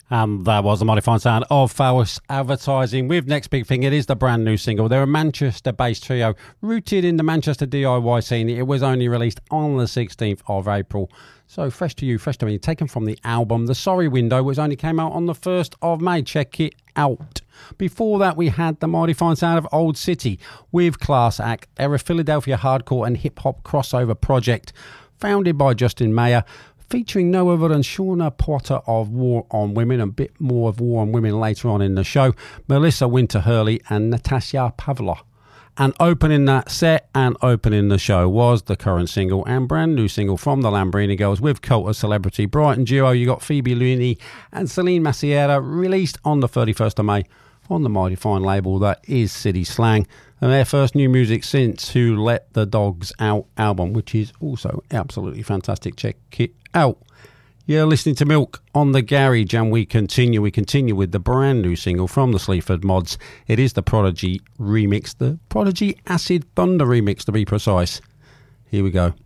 And that was the mighty fine sound of Phallus Advertising with Next Big Thing. It is the brand new single. They're a Manchester-based trio rooted in the Manchester DIY scene. It was only released on the 16th of April. So fresh to you, fresh to me. Taken from the album The Sorry Window, which only came out on the 1st of May. Check it out. Before that, we had the mighty fine sound of Old City with Class Act. They're a Philadelphia hardcore and hip-hop crossover project founded by Justin Mayer, featuring no other than Shauna Potter of War on Women, a bit more of War on Women later on in the show, Melissa Winter Hurley and Natasha Pavla. And opening that set and opening the show was the current single and brand new single from the Lambrini Girls with Cult of Celebrity. Brighton duo, you got Phoebe Looney and Celine Massiera, released on the 31st of May on the mighty fine label that is City Slang, and their first new music since Who Let the Dogs Out album, which is also absolutely fantastic. Check it out. You're listening to Milk on the Garage, and we continue with the brand new single from the Sleaford Mods. It is the Prodigy remix, the Prodigy Acid Thunder remix to be precise. Here we go.